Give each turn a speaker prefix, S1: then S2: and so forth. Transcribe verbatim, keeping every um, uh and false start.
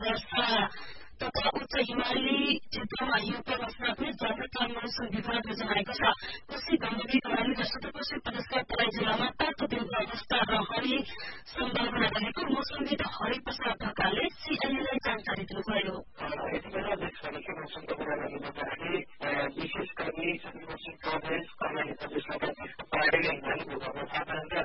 S1: वर्षा तथा उच्च हिमाली क्षेत्रमा युक्त वर्षा पनि जाग्रत मौसम विभागले जनाएको छ। कोशी गण्डकी कर्णाली र सुदूरपश्चिम प्रदेशका तराई जिल्लामा तातो दिनको अवस्था रहने सम्भावना रहेको मौसमविद हरिप्रसाद ढकालले सीआईएलाई जानकारी दिनुभयो।
S2: यति बेला देशभरिकै मौसमको पूर्वानुमान गर्दाखेरि विशेष गरी सुदूरपश्चिम प्रदेश कर्णाली प्रदेश लगायत त्यसको पहाडी र हिमाली भूभागमा तापक्रम